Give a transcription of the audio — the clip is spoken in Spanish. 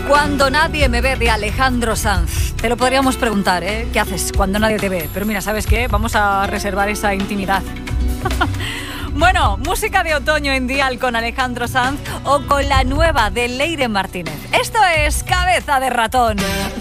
Cuando nadie me ve, de Alejandro Sanz. Te lo podríamos preguntar, ¿eh? ¿Qué haces cuando nadie te ve? Pero mira, ¿sabes qué? Vamos a reservar esa intimidad. Bueno, música de otoño en Dial con Alejandro Sanz o con la nueva de Leire Martínez. Esto es Cabeza de Ratón.